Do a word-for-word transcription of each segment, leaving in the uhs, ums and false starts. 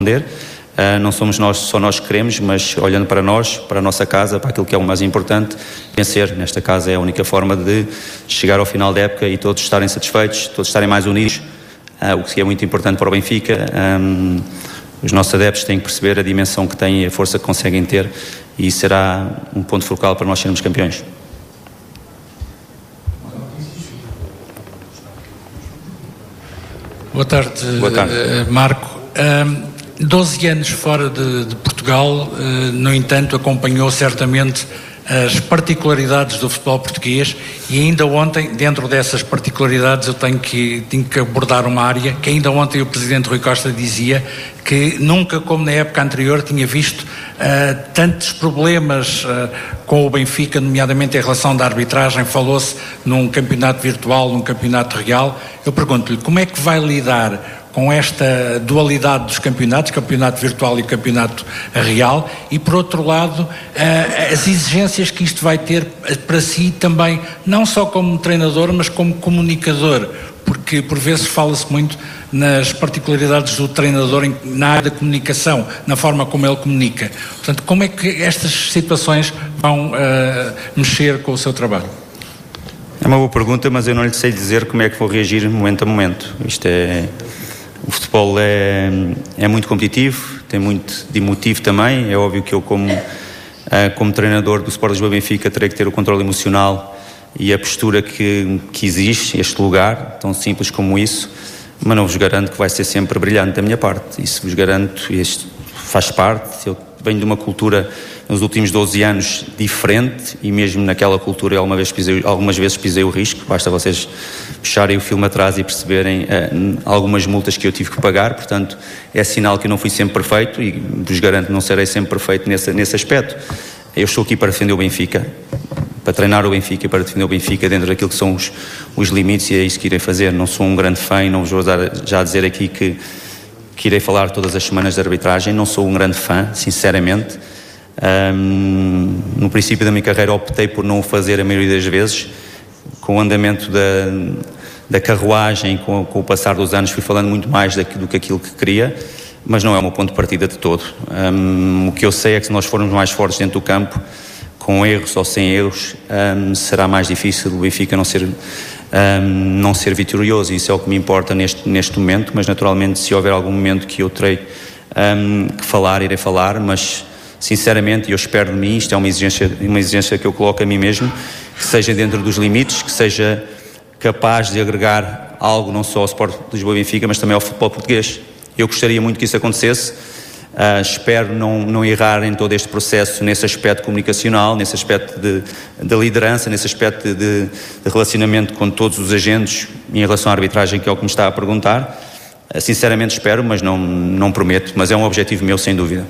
responder. Uh, não somos nós, só nós que queremos, mas olhando para nós, para a nossa casa, para aquilo que é o mais importante, vencer nesta casa é a única forma de chegar ao final da época e todos estarem satisfeitos, todos estarem mais unidos, uh, o que é muito importante para o Benfica. Um, os nossos adeptos têm que perceber a dimensão que têm e a força que conseguem ter, e isso será um ponto focal para nós sermos campeões. Boa tarde, Boa tarde. Uh, Marco. Um, doze anos fora de, de Portugal, uh, no entanto, acompanhou certamente as particularidades do futebol português, e ainda ontem, dentro dessas particularidades, eu tenho que, tenho que abordar uma área que ainda ontem o Presidente Rui Costa dizia que nunca, como na época anterior, tinha visto uh, tantos problemas uh, com o Benfica, nomeadamente em relação da arbitragem. Falou-se num campeonato virtual, num campeonato real. Eu pergunto-lhe, como é que vai lidar com esta dualidade dos campeonatos, campeonato virtual e campeonato real, e por outro lado as exigências que isto vai ter para si também, não só como treinador, mas como comunicador, porque por vezes fala-se muito nas particularidades do treinador na área da comunicação, na forma como ele comunica. Portanto, como é que estas situações vão uh, mexer com o seu trabalho? É uma boa pergunta, mas eu não lhe sei dizer como é que vou reagir momento a momento. Isto é... O futebol é, é muito competitivo, tem muito de emotivo também. É óbvio que eu, como, como treinador do Sport Lisboa Benfica, terei que ter o controle emocional e a postura que, que exige este lugar, tão simples como isso, mas não vos garanto que vai ser sempre brilhante da minha parte. Isso vos garanto, isto faz parte. Eu venho de uma cultura, nos últimos doze anos, diferente, e mesmo naquela cultura alguma vez pisei, algumas vezes pisei o risco. Basta vocês puxarem o filme atrás e perceberem uh, algumas multas que eu tive que pagar. Portanto, é sinal que eu não fui sempre perfeito, e vos garanto que não serei sempre perfeito nesse, nesse aspecto. Eu estou aqui para defender o Benfica, para treinar o Benfica e para defender o Benfica dentro daquilo que são os, os limites, e é isso que irei fazer. Não sou um grande fã, e não vos vou já dizer aqui que, que irei falar todas as semanas de arbitragem. Não sou um grande fã, sinceramente. Um, no princípio da minha carreira optei por não o fazer a maioria das vezes. Com o andamento da, da carruagem, com, com o passar dos anos, fui falando muito mais do que aquilo que queria, mas não é o meu ponto de partida de todo. Um, o que eu sei é que se nós formos mais fortes dentro do campo, com erros ou sem erros, um, será mais difícil o Benfica não ser, um, não ser vitorioso. Isso é o que me importa neste, neste momento, mas naturalmente, se houver algum momento que eu terei um, que falar, irei falar, mas sinceramente, eu espero de mim, isto é uma exigência, uma exigência que eu coloco a mim mesmo, que seja dentro dos limites, que seja capaz de agregar algo não só ao Sport Lisboa Benfica, mas também ao futebol português. Eu gostaria muito que isso acontecesse. Uh, espero não, não errar em todo este processo, nesse aspecto comunicacional, nesse aspecto de, de liderança, nesse aspecto de, de relacionamento com todos os agentes em relação à arbitragem, que é o que me está a perguntar. Uh, sinceramente espero, mas não, não prometo, mas é um objetivo meu, sem dúvida.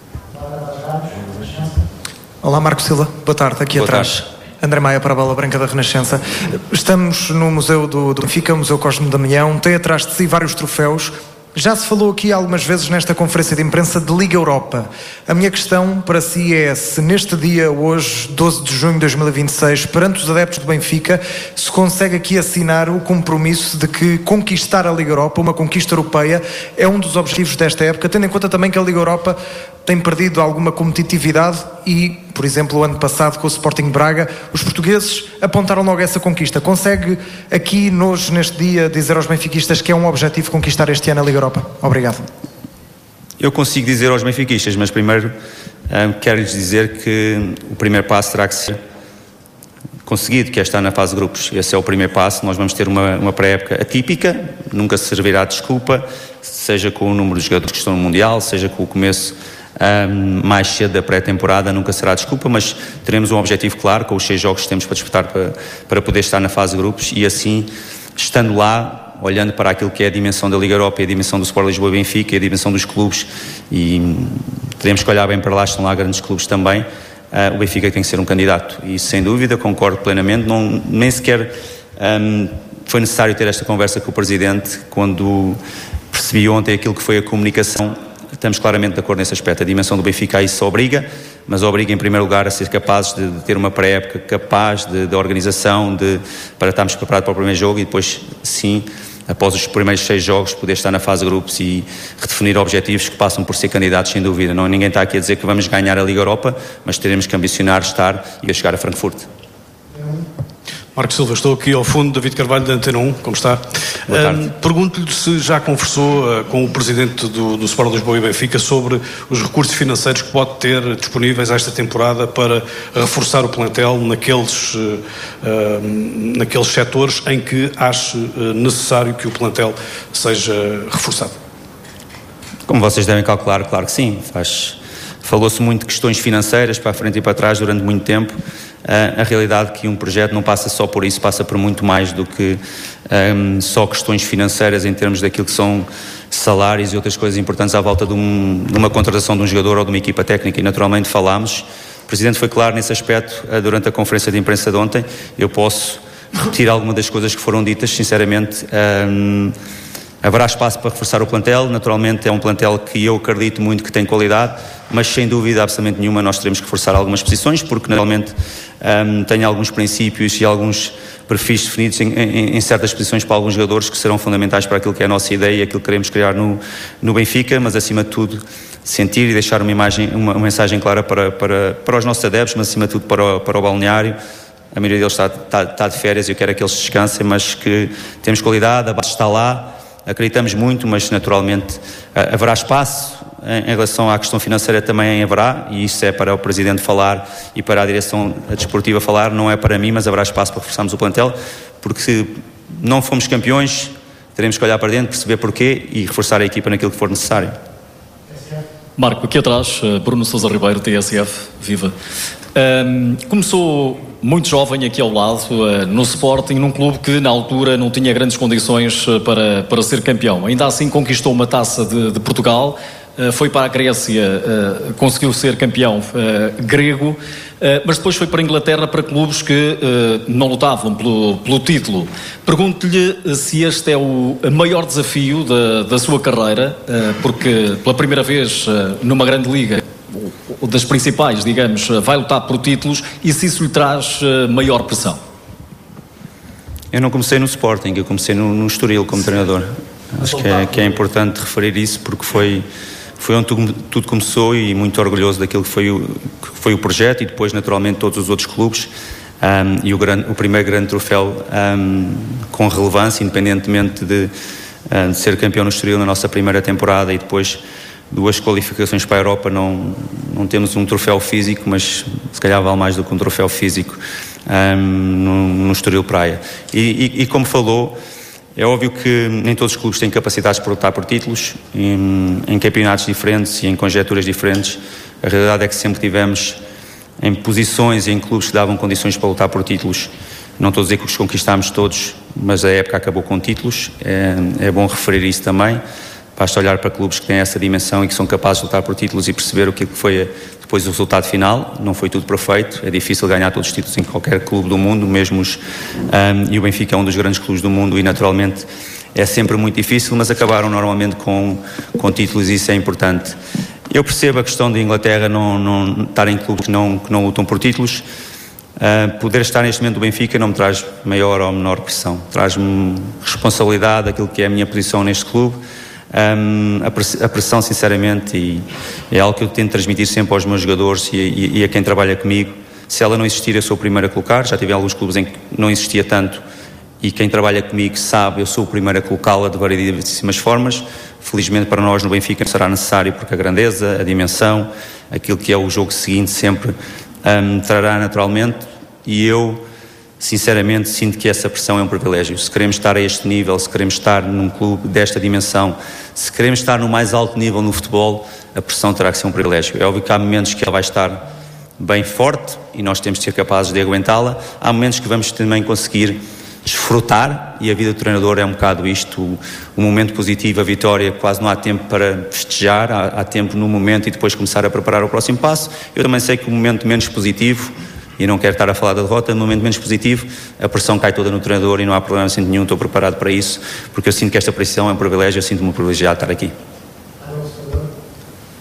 Olá, Marco Silva, boa tarde, aqui boa atrás. Tarde. André Maia para a Bola Branca da Renascença. Estamos no Museu do, do Benfica, Museu Cosme Damião, tem atrás de si vários troféus. Já se falou aqui algumas vezes nesta conferência de imprensa de Liga Europa. A minha questão para si é se neste dia, hoje, doze de junho de dois mil e vinte e seis, perante os adeptos do Benfica, se consegue aqui assinar o compromisso de que conquistar a Liga Europa, uma conquista europeia, é um dos objetivos desta época, tendo em conta também que a Liga Europa tem perdido alguma competitividade e, por exemplo, o ano passado com o Sporting Braga, os portugueses apontaram logo essa conquista. Consegue aqui, hoje, neste dia, dizer aos benfiquistas que é um objetivo conquistar este ano a Liga Europa? Obrigado. Eu consigo dizer aos benfiquistas, mas primeiro um, quero-lhes dizer que o primeiro passo terá que ser conseguido, que é estar na fase de grupos. Esse é o primeiro passo. Nós vamos ter uma, uma pré-época atípica, nunca servirá de desculpa, seja com o número de jogadores que estão no Mundial, seja com o começo Um, mais cedo da pré-temporada, nunca será desculpa, mas teremos um objetivo claro, com os seis jogos que temos para disputar para, para poder estar na fase de grupos, e assim, estando lá, olhando para aquilo que é a dimensão da Liga Europa e a dimensão do Sport Lisboa e Benfica e a dimensão dos clubes, e teremos que olhar bem para lá, estão lá grandes clubes também, uh, o Benfica tem que ser um candidato, e sem dúvida, concordo plenamente, não, nem sequer um, foi necessário ter esta conversa com o Presidente, quando percebi ontem aquilo que foi a comunicação. Estamos claramente de acordo nesse aspecto. A dimensão do Benfica a isso obriga, mas obriga em primeiro lugar a ser capazes de, de ter uma pré-época capaz de, de organização, de, para estarmos preparados para o primeiro jogo, e depois sim após os primeiros seis jogos, poder estar na fase de grupos e redefinir objetivos que passam por ser candidatos, sem dúvida. Não, ninguém está aqui a dizer que vamos ganhar a Liga Europa, mas teremos que ambicionar estar e a chegar a Frankfurt. Marco Silva, estou aqui ao fundo, David Carvalho da Antena um, como está? Boa tarde. Um, pergunto-lhe se já conversou uh, com o presidente do, do Sport Lisboa e Benfica sobre os recursos financeiros que pode ter disponíveis esta temporada para reforçar o plantel naqueles, uh, uh, naqueles setores em que ache uh, necessário que o plantel seja reforçado. Como vocês devem calcular, claro que sim. Faz... Falou-se muito de questões financeiras para a frente e para trás durante muito tempo. Uh, a realidade é que um projeto não passa só por isso, passa por muito mais do que um, só questões financeiras em termos daquilo que são salários e outras coisas importantes à volta de, um, de uma contratação de um jogador ou de uma equipa técnica. E naturalmente falámos, o Presidente foi claro nesse aspecto uh, durante a conferência de imprensa de ontem. Eu posso repetir alguma das coisas que foram ditas, sinceramente. Um, Haverá espaço para reforçar o plantel, naturalmente é um plantel que eu acredito muito que tem qualidade, mas sem dúvida absolutamente nenhuma nós teremos que reforçar algumas posições, porque naturalmente um, tem alguns princípios e alguns perfis definidos em, em, em certas posições para alguns jogadores que serão fundamentais para aquilo que é a nossa ideia e aquilo que queremos criar no, no Benfica, mas acima de tudo sentir e deixar uma, imagem, uma, uma mensagem clara para, para, para os nossos adeptos, mas acima de tudo para o, para o balneário. A maioria deles está, está, está de férias e eu quero que eles descansem, mas que temos qualidade, a base está lá. Acreditamos muito, mas naturalmente haverá espaço. Em relação à questão financeira também haverá, e isso é para o Presidente falar e para a direção desportiva falar, não é para mim, mas haverá espaço para reforçarmos o plantel, porque se não fomos campeões, teremos que olhar para dentro, perceber porquê e reforçar a equipa naquilo que for necessário. Marco, aqui atrás, Bruno Sousa Ribeiro, T S F, viva. Um, começou muito jovem aqui ao lado, uh, no Sporting, num clube que na altura não tinha grandes condições uh, para, para ser campeão. Ainda assim conquistou uma taça de, de Portugal, uh, foi para a Grécia, uh, conseguiu ser campeão uh, grego, uh, mas depois foi para a Inglaterra para clubes que uh, não lutavam pelo, pelo título. Pergunto-lhe se este é o maior desafio da, da sua carreira, uh, porque pela primeira vez uh, numa grande liga, das principais, digamos, vai lutar por títulos, e se isso lhe traz uh, maior pressão? Eu não comecei no Sporting, eu comecei no, no Estoril como treinador. Acho que é, que é importante referir isso, porque foi, foi onde tudo, tudo começou, e muito orgulhoso daquilo que foi, o, que foi o projeto, e depois naturalmente todos os outros clubes, um, e o, grande, o primeiro grande troféu um, com relevância, independentemente de, um, de ser campeão no Estoril na nossa primeira temporada, e depois duas qualificações para a Europa. Não, não temos um troféu físico, mas se calhar vale mais do que um troféu físico um, no, no Estoril Praia. E, e, e como falou, é óbvio que nem todos os clubes têm capacidades para lutar por títulos, em, em campeonatos diferentes e em conjecturas diferentes. A realidade é que sempre tivemos em posições e em clubes que davam condições para lutar por títulos. Não estou a dizer que os conquistámos todos, mas a época acabou com títulos. É, é bom referir isso também. Basta olhar para clubes que têm essa dimensão e que são capazes de lutar por títulos e perceber o que foi depois o resultado final. Não foi tudo perfeito, é difícil ganhar todos os títulos em qualquer clube do mundo, mesmo os, um, e o Benfica é um dos grandes clubes do mundo e naturalmente é sempre muito difícil, mas acabaram normalmente com, com títulos, e isso é importante. Eu percebo a questão de Inglaterra não, não estar em clubes que não, que não lutam por títulos. Uh, poder estar neste momento do Benfica não me traz maior ou menor pressão, traz-me responsabilidade daquilo que é a minha posição neste clube. Um, a pressão, sinceramente, e é algo que eu tento transmitir sempre aos meus jogadores e, e, e a quem trabalha comigo. Se ela não existir, eu sou o primeiro a colocar. Já tive alguns clubes em que não existia tanto, e quem trabalha comigo sabe, eu sou o primeiro a colocá-la de variedíssimas formas. Felizmente para nós no Benfica não será necessário, porque a grandeza, a dimensão, aquilo que é o jogo seguinte sempre um, trará naturalmente, e eu sinceramente sinto que essa pressão é um privilégio. Se queremos estar a este nível, se queremos estar num clube desta dimensão, se queremos estar no mais alto nível no futebol, a pressão terá que ser um privilégio. É óbvio que há momentos que ela vai estar bem forte e nós temos de ser capazes de aguentá-la. Há momentos que vamos também conseguir desfrutar, e a vida do treinador é um bocado isto, o, o momento positivo, a vitória, quase não há tempo para festejar, há, há tempo no momento e depois começar a preparar o próximo passo. Eu também sei que o momento menos positivo, e não quero estar a falar da derrota, no momento menos positivo, a pressão cai toda no treinador e não há problema, sinto nenhum, estou preparado para isso, porque eu sinto que esta pressão é um privilégio, eu sinto-me privilegiado de estar aqui.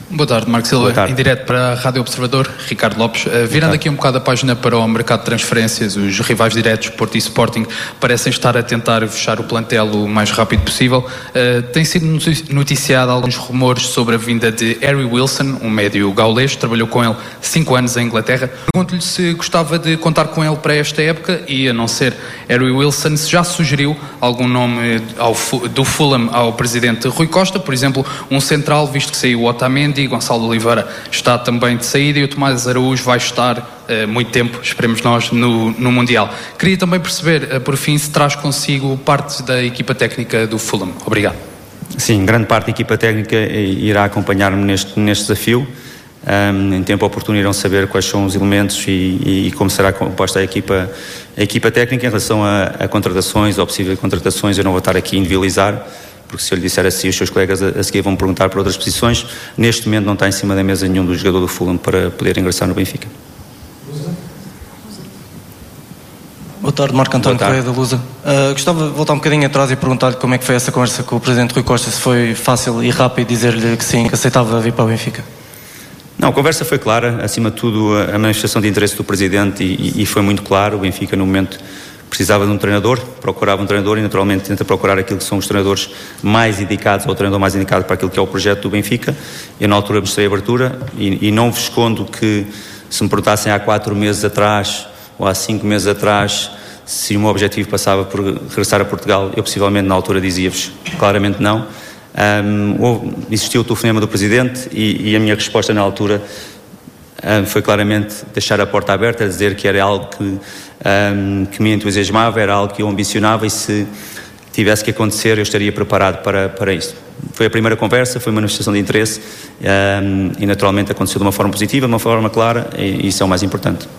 Boa tarde, Marco Silva. Em direto para a Rádio Observador, Ricardo Lopes. Uh, virando aqui um bocado a página para o mercado de transferências, os rivais diretos, Porto e Sporting, parecem estar a tentar fechar o plantel o mais rápido possível. Uh, tem sido noticiado alguns rumores sobre a vinda de Harry Wilson, um médio gaulês, trabalhou com ele cinco anos em Inglaterra. Pergunto-lhe se gostava de contar com ele para esta época e, a não ser Harry Wilson, se já sugeriu algum nome ao, do Fulham ao presidente Rui Costa, por exemplo, um central, visto que saiu o Otamendi, Gonçalo Oliveira está também de saída e o Tomás Araújo vai estar uh, muito tempo, esperemos nós, no, no Mundial. Queria também perceber, uh, por fim, se traz consigo parte da equipa técnica do Fulham. Obrigado. Sim, grande parte da equipa técnica irá acompanhar-me neste, neste desafio. Um, em tempo oportuno irão saber quais são os elementos e, e, e como será composta a equipa, a equipa técnica. Em relação a, a contratações ou possíveis contratações, eu não vou estar aqui a individualizar, porque se eu lhe disser assim, os seus colegas a, a seguir vão perguntar para outras posições. Neste momento não está em cima da mesa nenhum do jogador do Fulham para poder ingressar no Benfica. Boa tarde, Marco António Correia da Lusa. Uh, gostava de voltar um bocadinho atrás e perguntar-lhe como é que foi essa conversa com o presidente Rui Costa, se foi fácil e rápido dizer-lhe que sim, que aceitava vir para o Benfica. Não, a conversa foi clara, acima de tudo a manifestação de interesse do presidente e, e foi muito claro. O Benfica no momento precisava de um treinador, procurava um treinador e naturalmente tenta procurar aquilo que são os treinadores mais indicados, ou o treinador mais indicado para aquilo que é o projeto do Benfica. Eu na altura mostrei a abertura e, e não vos escondo que se me perguntassem há quatro meses atrás ou há cinco meses atrás se o meu objetivo passava por regressar a Portugal, eu possivelmente na altura dizia-vos claramente não. Um, houve, existiu o telefonema do presidente e, e a minha resposta na altura um, foi claramente deixar a porta aberta, dizer que era algo que, um, que me entusiasmava, era algo que eu ambicionava e se tivesse que acontecer eu estaria preparado para, para isso. Foi a primeira conversa, foi uma manifestação de interesse um, e naturalmente aconteceu de uma forma positiva, de uma forma clara e isso é o mais importante.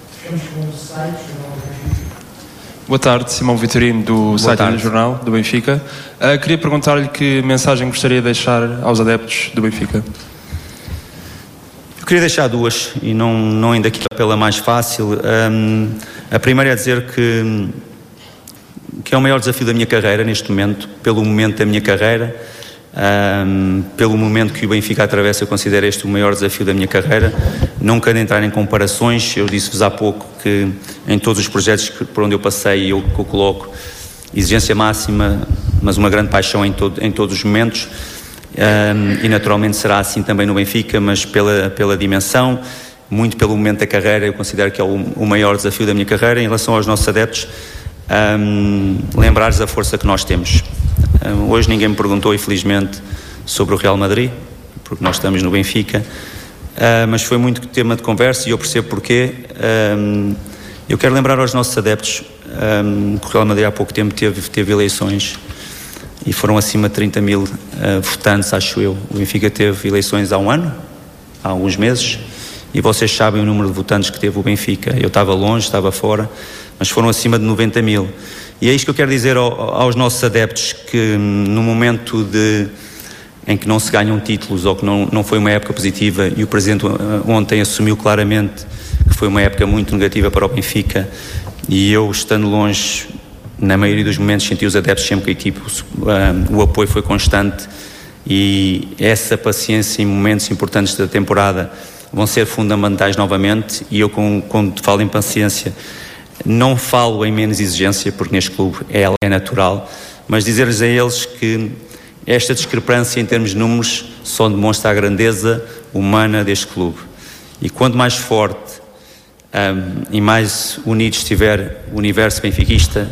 Boa tarde, Simão Vitorino do site do Jornal do Benfica. Uh, queria perguntar-lhe que mensagem gostaria de deixar aos adeptos do Benfica. Eu queria deixar duas e não, não indo aqui pela mais fácil. Um, a primeira é dizer que, que é o maior desafio da minha carreira neste momento, pelo momento da minha carreira, um, pelo momento que o Benfica atravessa, eu considero este o maior desafio da minha carreira. Não quero entrar em comparações, eu disse-vos há pouco que em todos os projetos que, por onde eu passei eu, que eu coloco exigência máxima, mas uma grande paixão em, todo, em todos os momentos. Um, e naturalmente será assim também no Benfica, mas pela, pela dimensão, muito pelo momento da carreira, eu considero que é o, o maior desafio da minha carreira. Em relação aos nossos adeptos, um, lembrar-lhes a força que nós temos. Um, hoje ninguém me perguntou, infelizmente, sobre o Real Madrid, porque nós estamos no Benfica, uh, mas foi muito tema de conversa e eu percebo porquê. Um, eu quero lembrar aos nossos adeptos um, que o Real Madrid há pouco tempo teve, teve eleições e foram acima de trinta mil uh, votantes, acho eu. O Benfica teve eleições há um ano, há alguns meses, e vocês sabem o número de votantes que teve o Benfica. Eu estava longe, estava fora, mas foram acima de noventa mil. E é isto que eu quero dizer ao, aos nossos adeptos, que no momento de, em que não se ganham títulos ou que não, não foi uma época positiva, e o Presidente ontem assumiu claramente que foi uma época muito negativa para o Benfica, e eu estando longe, na maioria dos momentos senti os adeptos sempre que a equipe, um, o apoio foi constante e essa paciência em momentos importantes da temporada vão ser fundamentais novamente. E eu, com, quando falo em paciência, não falo em menos exigência, porque neste clube é, é natural, mas dizer-lhes a eles que esta discrepância em termos de números só demonstra a grandeza humana deste clube, e quanto mais forte um, e mais unido estiver o universo benfiquista,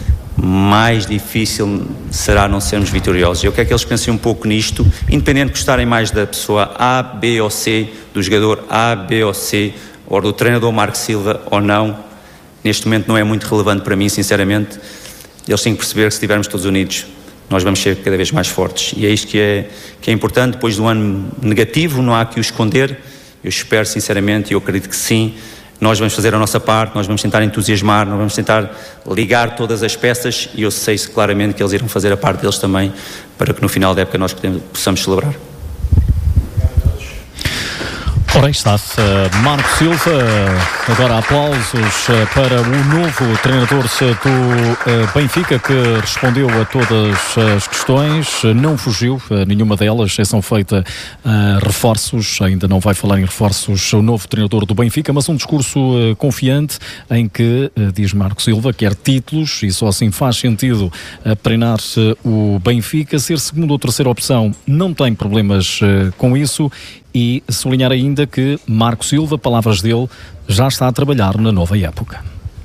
mais difícil será não sermos vitoriosos. Eu quero que eles pensem um pouco nisto, independente de gostarem mais da pessoa A, B ou C, do jogador A, B ou C, ou do treinador Marco Silva ou não. Neste momento não é muito relevante para mim, sinceramente. Eles têm que perceber que se estivermos todos unidos, nós vamos ser cada vez mais fortes. E é isto que é, que é importante. Depois do ano negativo, não há que o esconder. Eu espero sinceramente, e eu acredito que sim, nós vamos fazer a nossa parte, nós vamos tentar entusiasmar, nós vamos tentar ligar todas as peças, e eu sei claramente que eles irão fazer a parte deles também, para que no final da época nós possamos celebrar. Ora, aí está uh, Marco Silva, uh, agora aplausos uh, para o novo treinador do uh, Benfica, que respondeu a todas as questões, uh, não fugiu uh, nenhuma delas, são feitas uh, reforços, ainda não vai falar em reforços o novo treinador do Benfica, mas um discurso uh, confiante em que, uh, diz Marco Silva, quer títulos e só assim faz sentido uh, treinar uh, o Benfica, ser segunda ou terceira opção não tem problemas uh, com isso. E sublinhar ainda que Marco Silva, palavras dele, já está a trabalhar na nova época.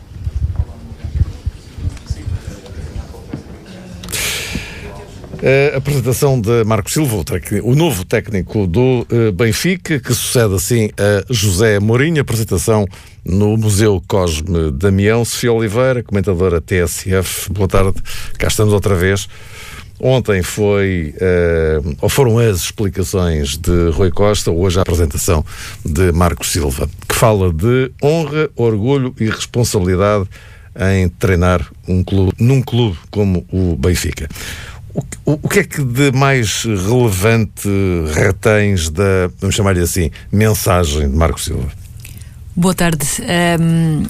A apresentação de Marco Silva, o, técnico, o novo técnico do uh, Benfica, que sucede assim a José Mourinho. Apresentação no Museu Cosme Damião. Sofia Oliveira, comentadora T S F. Boa tarde, cá estamos outra vez. Ontem foi, uh, ou foram as explicações de Rui Costa, hoje a apresentação de Marco Silva, que fala de honra, orgulho e responsabilidade em treinar um clube, num clube como o Benfica. O, o, o que é que de mais relevante retens da, vamos chamar-lhe assim, mensagem de Marco Silva? Boa tarde. Um...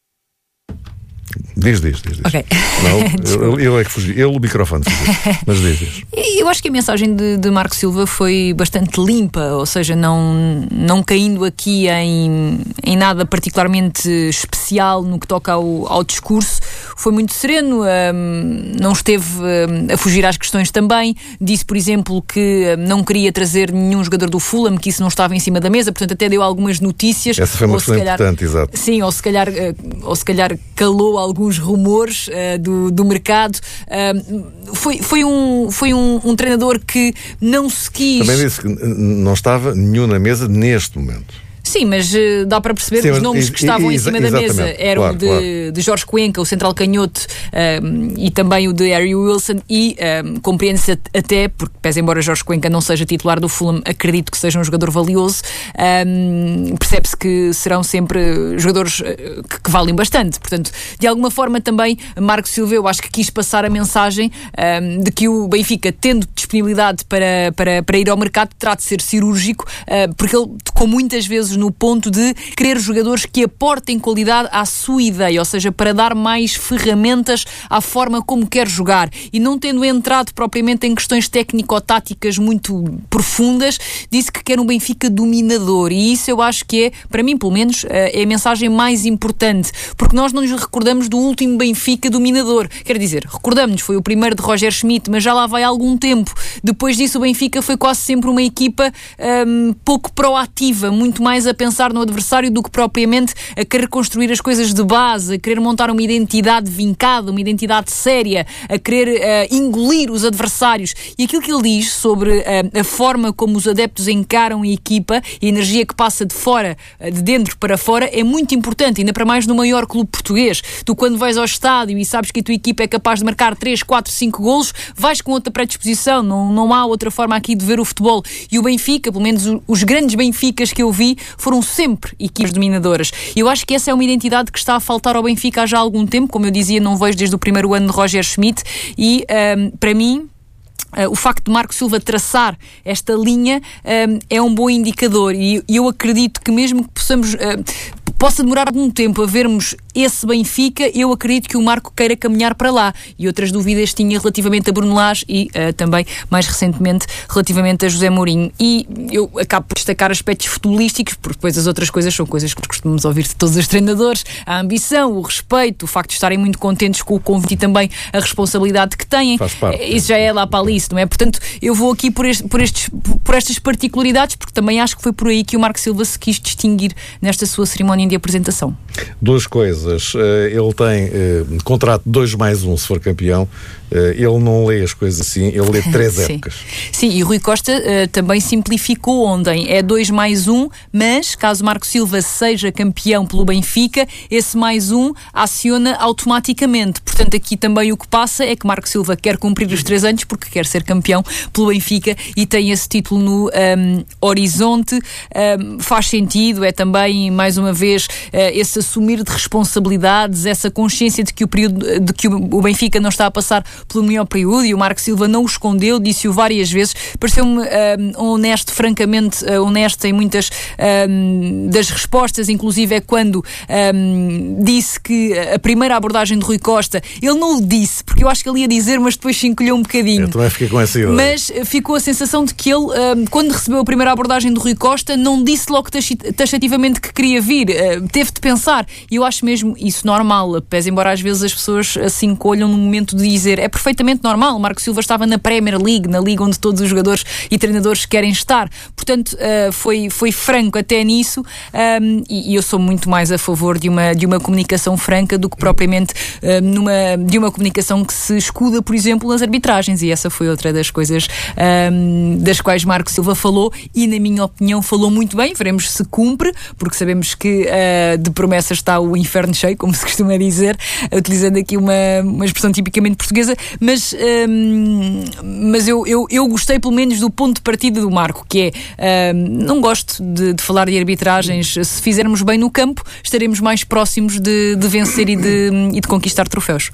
Diz, diz, diz. diz. Ok. Não, ele é que fugiu. Ele, o microfone fugiu. Mas diz, diz. Eu acho que a mensagem de, de Marco Silva foi bastante limpa, ou seja, não, não caindo aqui em, em nada particularmente especial no que toca ao, ao discurso. Foi muito sereno, um, não esteve um, a fugir às questões também. Disse, por exemplo, que um, não queria trazer nenhum jogador do Fulham, que isso não estava em cima da mesa, portanto até deu algumas notícias. Essa foi uma questão calhar, importante, exato. Sim, ou se calhar, uh, ou se calhar calou alguns rumores uh, do, do mercado. Uh, foi foi, um, foi um, um treinador que não se quis... Também disse que não estava nenhum na mesa neste momento. Sim, mas uh, dá para perceber Sim, que os nomes que estavam e, e, em cima da mesa eram claro, de, claro. de Jorge Cuenca, o central canhoto, um, e também o de Harry Wilson, e um, compreende-se até, porque pese embora Jorge Cuenca não seja titular do Fulham, acredito que seja um jogador valioso, um, percebe-se que serão sempre jogadores que, que valem bastante. Portanto, de alguma forma também, Marco Silva, eu acho que quis passar a mensagem um, de que o Benfica, tendo disponibilidade para, para, para ir ao mercado, terá de ser cirúrgico, uh, porque ele tocou muitas vezes no ponto de querer jogadores que aportem qualidade à sua ideia, ou seja, para dar mais ferramentas à forma como quer jogar, e não tendo entrado propriamente em questões técnico-táticas muito profundas, disse que quer um Benfica dominador, e isso eu acho que é, para mim pelo menos, é a mensagem mais importante, porque nós não nos recordamos do último Benfica dominador, quer dizer, recordamos-nos, foi o primeiro de Roger Schmidt, mas já lá vai há algum tempo. Depois disso o Benfica foi quase sempre uma equipa um, pouco proativa, muito mais a pensar no adversário do que propriamente a querer construir as coisas de base, a querer montar uma identidade vincada, uma identidade séria, a querer uh, engolir os adversários. E aquilo que ele diz sobre uh, a forma como os adeptos encaram a equipa e a energia que passa de fora, uh, de dentro para fora, é muito importante, ainda para mais no maior clube português. Tu, quando vais ao estádio e sabes que a tua equipa é capaz de marcar três, quatro, cinco golos, vais com outra predisposição, não, não há outra forma aqui de ver o futebol. E o Benfica, pelo menos os grandes Benficas que eu vi, foram sempre equipas dominadoras. Eu acho que essa é uma identidade que está a faltar ao Benfica há já algum tempo, como eu dizia, não vejo desde o primeiro ano de Roger Schmidt, e um, para mim Uh, o facto de Marco Silva traçar esta linha um, é um bom indicador, e eu acredito que mesmo que possamos uh, possa demorar algum tempo a vermos esse Benfica, eu acredito que o Marco queira caminhar para lá. E outras dúvidas tinha relativamente a Bruno Lage e uh, também, mais recentemente, relativamente a José Mourinho. E eu acabo por destacar aspectos futebolísticos, porque depois as outras coisas são coisas que costumamos ouvir de todos os treinadores: a ambição, o respeito, o facto de estarem muito contentes com o convite e também a responsabilidade que têm. Faz parte. Isso já é lá para ali, não é? Portanto, eu vou aqui por, este, por, estes, por estas particularidades, porque também acho que foi por aí que o Marco Silva se quis distinguir nesta sua cerimónia de apresentação. Duas coisas. Ele tem uh, contrato dois mais um se for campeão. Uh, ele não lê as coisas assim, ele lê três Sim. épocas. Sim, e Rui Costa uh, também simplificou ontem. É dois mais um, mas caso Marco Silva seja campeão pelo Benfica, esse mais um aciona automaticamente. Portanto, aqui também o que passa é que Marco Silva quer cumprir os três anos porque quer ser campeão pelo Benfica e tem esse título no um, horizonte. Um, faz sentido, é também, mais uma vez, uh, esse assumir de responsabilidades, essa consciência de que o período, de que o Benfica não está a passar pelo melhor período, e o Marco Silva não o escondeu, disse-o várias vezes. Pareceu-me um, honesto, francamente uh, honesto em muitas um, das respostas, inclusive é quando um, disse que a primeira abordagem de Rui Costa, ele não o disse, porque eu acho que ele ia dizer, mas depois se encolheu um bocadinho. Eu também fiquei com essa ideia. Mas ficou a sensação de que ele, um, quando recebeu a primeira abordagem de Rui Costa, não disse logo taxativamente que queria vir, uh, teve de pensar, e eu acho mesmo isso normal, pese embora às vezes as pessoas se encolham no momento de dizer, é perfeitamente normal. O Marco Silva estava na Premier League, na liga onde todos os jogadores e treinadores querem estar, portanto uh, foi, foi franco até nisso, um, e, e eu sou muito mais a favor de uma, de uma comunicação franca do que propriamente uh, numa, de uma comunicação que se escuda, por exemplo, nas arbitragens, e essa foi outra das coisas um, das quais Marco Silva falou, e na minha opinião falou muito bem. Veremos se cumpre, porque sabemos que uh, de promessas está o inferno cheio, como se costuma dizer, utilizando aqui uma, uma expressão tipicamente portuguesa, mas, um, mas eu, eu, eu gostei pelo menos do ponto de partida do Marco, que é, um, não gosto de, de falar de arbitragens, se fizermos bem no campo estaremos mais próximos de, de vencer e de, e de conquistar troféus.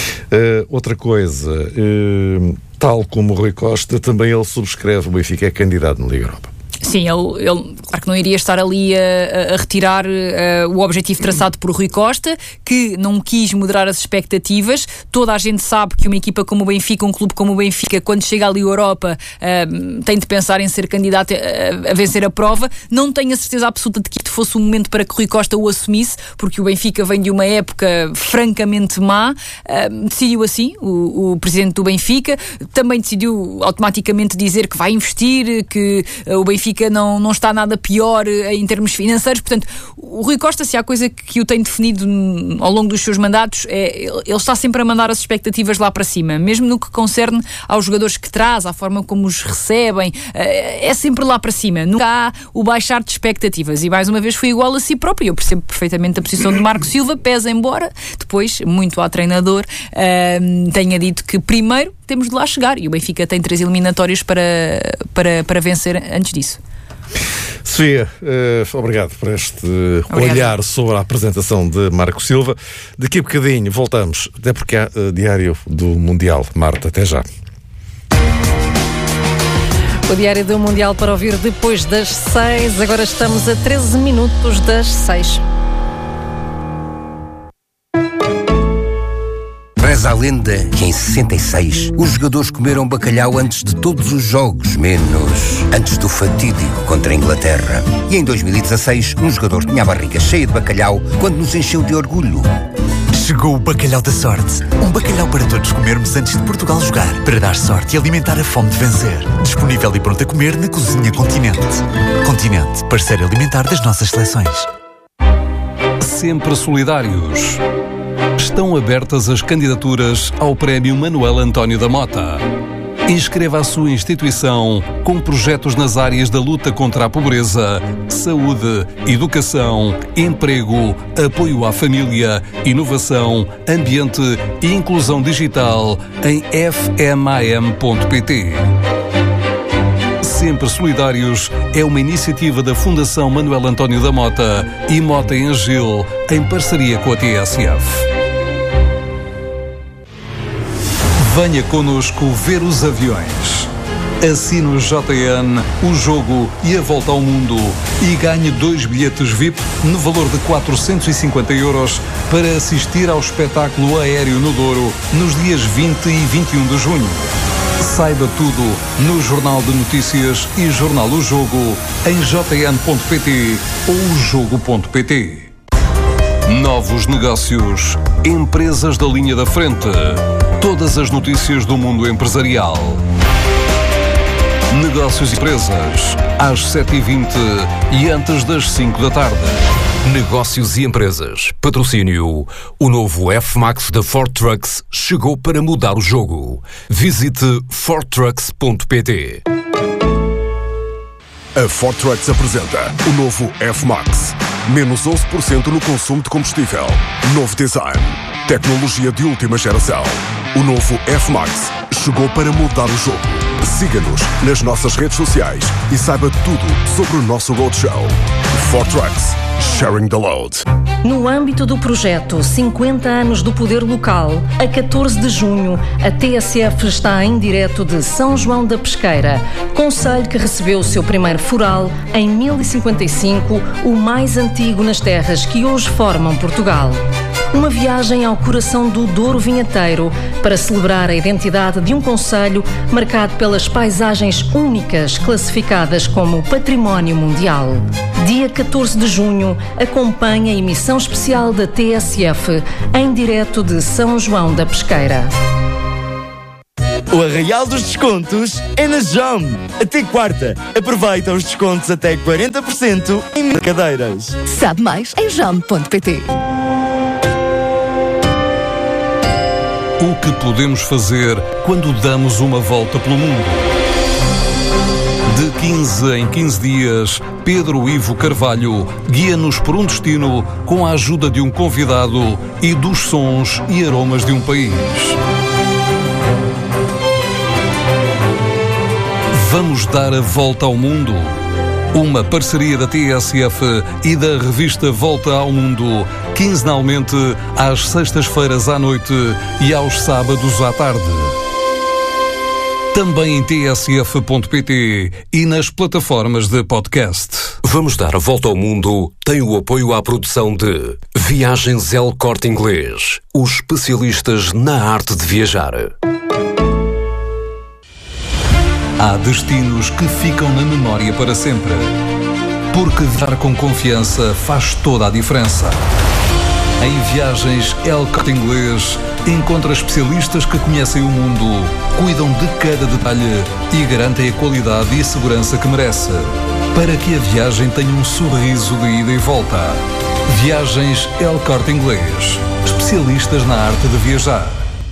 Uh, outra coisa, uh, tal como o Rui Costa, também ele subscreve, o Benfica é candidato na Liga Europa. Sim, ele, ele claro que não iria estar ali a, a retirar uh, o objetivo traçado por Rui Costa, que não quis moderar as expectativas. Toda a gente sabe que uma equipa como o Benfica, um clube como o Benfica, quando chega ali à Europa, uh, tem de pensar em ser candidato a, a vencer a prova. Não tenho a certeza absoluta de que isto fosse um momento para que Rui Costa o assumisse, porque o Benfica vem de uma época francamente má. Uh, decidiu assim, o, o presidente do Benfica. Também decidiu automaticamente dizer que vai investir, que uh, o Benfica Não, não está nada pior em termos financeiros. Portanto, o Rui Costa, se há coisa que o tem definido ao longo dos seus mandatos, é, ele está sempre a mandar as expectativas lá para cima, mesmo no que concerne aos jogadores que traz, à forma como os recebem, é sempre lá para cima, nunca há o baixar de expectativas, e mais uma vez foi igual a si próprio. Eu percebo perfeitamente a posição de Marco Silva, pesa embora depois, muito ao treinador, uh, tenha dito que primeiro temos de lá chegar, e o Benfica tem três eliminatórios para, para, para vencer antes disso. Sofia, uh, obrigado por este Obrigada. olhar sobre a apresentação de Marco Silva. Daqui a bocadinho voltamos, até porque há uh, Diário do Mundial. Marta, até já. O Diário do Mundial para ouvir depois das seis. Agora estamos a treze minutos das seis. Reza a lenda que em sessenta e seis os jogadores comeram bacalhau antes de todos os jogos, menos antes do fatídico contra a Inglaterra. E em dois mil e dezasseis um jogador tinha a barriga cheia de bacalhau quando nos encheu de orgulho. Chegou o Bacalhau da Sorte. Um bacalhau para todos comermos antes de Portugal jogar, para dar sorte e alimentar a fome de vencer. Disponível e pronto a comer na Cozinha Continente. Continente, parceiro alimentar das nossas seleções. Sempre solidários. Estão abertas as candidaturas ao Prémio Manuel António da Mota. Inscreva a sua instituição com projetos nas áreas da luta contra a pobreza, saúde, educação, emprego, apoio à família, inovação, ambiente e inclusão digital em f m a m ponto p t. Sempre Solidários é uma iniciativa da Fundação Manuel António da Mota e Mota em Gil, em parceria com a T S F. Venha connosco ver os aviões. Assine o J N, o jogo e a volta ao mundo e ganhe dois bilhetes V I P no valor de quatrocentos e cinquenta euros para assistir ao espetáculo aéreo no Douro nos dias vinte e vinte e um de junho. Saiba tudo no Jornal de Notícias e Jornal O Jogo em j n ponto p t ou o jogo ponto p t. Novos negócios, empresas da linha da frente, todas as notícias do mundo empresarial. Negócios e empresas, às sete e vinte e antes das cinco da tarde. Negócios e empresas. Patrocínio. O novo F-Max da Ford Trucks chegou para mudar o jogo. Visite ford trucks ponto p t. A Ford Trucks apresenta o novo F-Max. Menos onze por cento no consumo de combustível. Novo design. Tecnologia de última geração. O novo F-Max chegou para mudar o jogo. Siga-nos nas nossas redes sociais e saiba tudo sobre o nosso roadshow. Ford Trucks. Sharing the load. No âmbito do projeto cinquenta anos do Poder Local, a catorze de junho, a T S F está em direto de São João da Pesqueira, concelho que recebeu o seu primeiro foral em mil e cinquenta e cinco, o mais antigo nas terras que hoje formam Portugal. Uma viagem ao coração do Douro Vinheteiro para celebrar a identidade de um concelho marcado pelas paisagens únicas classificadas como Património Mundial. Dia catorze de junho, acompanha a emissão especial da T S F em direto de São João da Pesqueira. O Arraial dos Descontos é na Jom. Até quarta. Aproveita os descontos até quarenta por cento em mercadeiras. Sabe mais em jom ponto pt. O que podemos fazer quando damos uma volta pelo mundo? De quinze em quinze dias, Pedro Ivo Carvalho guia-nos por um destino com a ajuda de um convidado e dos sons e aromas de um país. Vamos dar a volta ao mundo. Uma parceria da T S F e da revista Volta ao Mundo, quinzenalmente às sextas-feiras à noite e aos sábados à tarde. Também em t s f ponto p t e nas plataformas de podcast. Vamos dar a volta ao mundo tem o apoio à produção de Viagens El Corte Inglês, os especialistas na arte de viajar. Há destinos que ficam na memória para sempre. Porque viajar com confiança faz toda a diferença. Em Viagens El Corte Inglês, encontra especialistas que conhecem o mundo, cuidam de cada detalhe e garantem a qualidade e a segurança que merece, para que a viagem tenha um sorriso de ida e volta. Viagens El Corte Inglês, especialistas na arte de viajar.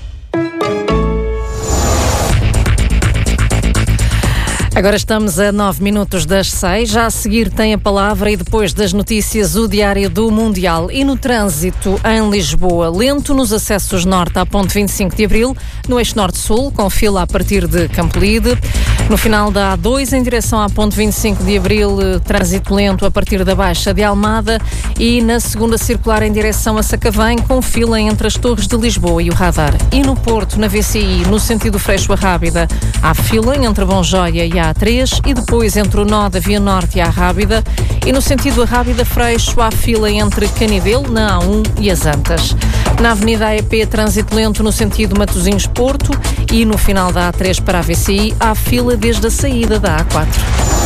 Agora estamos a nove minutos das seis. Já a seguir tem a palavra e depois das notícias o Diário do Mundial. E no trânsito em Lisboa, lento nos acessos norte à ponte vinte e cinco de Abril, no eixo norte-sul, com fila a partir de Campolide. No final da A dois, em direção à ponte vinte e cinco de Abril, trânsito lento a partir da Baixa de Almada. E na segunda circular em direção a Sacavém, com fila entre as Torres de Lisboa e o Radar. E no Porto, na V C I, no sentido Freixo a Rábida, há fila entre Bom Joia e a A três e depois entre o nó da Via Norte e a Rábida, e no sentido a Rábida Freixo há fila entre Canidelo, na A um e as Antas. Na Avenida A E P, trânsito lento no sentido Matosinhos-Porto, e no final da A três para a V C I há fila desde a saída da A quatro.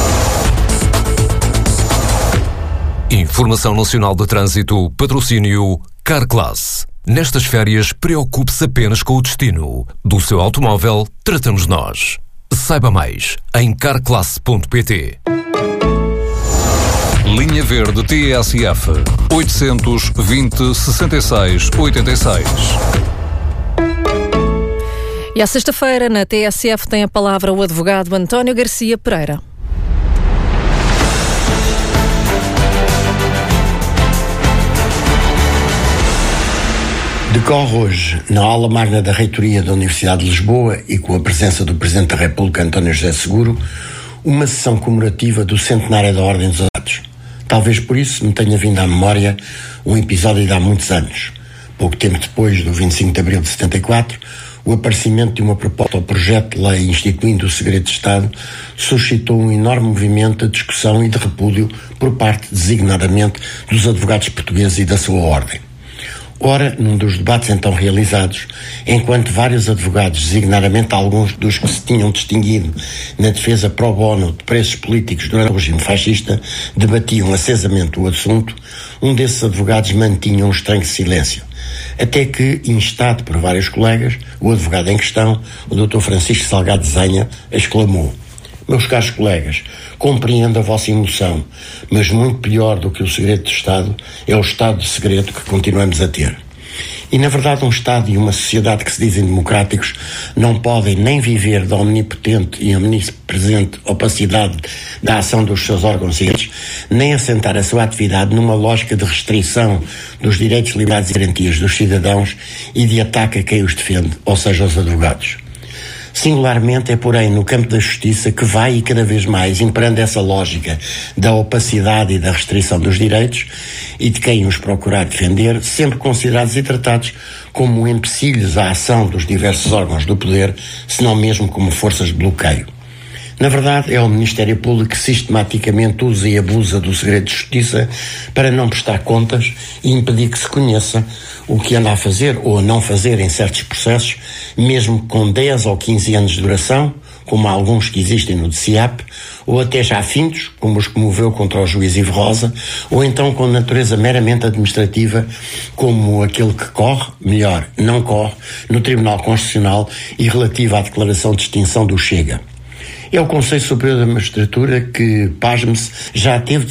Informação Nacional de Trânsito, patrocínio Carclass. Nestas férias, preocupe-se apenas com o destino. Do seu automóvel, tratamos nós. Saiba mais em carclass ponto p t. Linha Verde T S F oitocentos, vinte, sessenta e seis, oitenta e seis. E à sexta-feira, na T S F, tem a palavra o advogado António Garcia Pereira. Decorre hoje, na aula magna da Reitoria da Universidade de Lisboa e com a presença do Presidente da República, António José Seguro, uma sessão comemorativa do centenário da Ordem dos Advogados. Talvez por isso me tenha vindo à memória um episódio de há muitos anos. Pouco tempo depois do vinte e cinco de Abril de setenta e quatro, o aparecimento de uma proposta ao projeto de lei instituindo o segredo de Estado suscitou um enorme movimento de discussão e de repúdio por parte, designadamente, dos advogados portugueses e da sua ordem. Ora, num dos debates então realizados, enquanto vários advogados, designadamente alguns dos que se tinham distinguido na defesa pro bono de presos políticos durante o regime fascista, debatiam acesamente o assunto, um desses advogados mantinha um estranho silêncio. Até que, instado por vários colegas, o advogado em questão, o doutor Francisco Salgado Zenha, exclamou: "Meus caros colegas, compreendo a vossa emoção, mas muito pior do que o segredo de Estado é o estado de segredo que continuamos a ter. E, na verdade, um Estado e uma sociedade que se dizem democráticos não podem nem viver da omnipotente e omnipresente opacidade da ação dos seus órgãos seguintes, nem assentar a sua atividade numa lógica de restrição dos direitos, liberdades e garantias dos cidadãos e de ataque a quem os defende, ou seja, aos advogados. Singularmente é, porém, no campo da justiça que vai e cada vez mais imperando essa lógica da opacidade e da restrição dos direitos e de quem os procurar defender, sempre considerados e tratados como empecilhos à ação dos diversos órgãos do poder, se não mesmo como forças de bloqueio. Na verdade, é o Ministério Público que sistematicamente usa e abusa do segredo de justiça para não prestar contas e impedir que se conheça o que anda a fazer ou a não fazer em certos processos, mesmo com dez ou quinze anos de duração, como há alguns que existem no D C I A P, ou até já fintos, como os que moveu contra o juiz Ivo Rosa, ou então com natureza meramente administrativa, como aquele que corre, melhor, não corre, no Tribunal Constitucional e relativo à declaração de extinção do Chega. É o Conselho Superior da Magistratura que, pasme-se, já teve